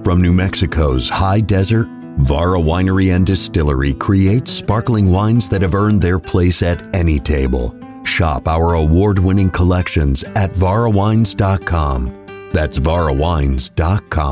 From New Mexico's high desert, Vara Winery and Distillery creates sparkling wines that have earned their place at any table. Shop our award-winning collections at varawines.com. That's varawines.com.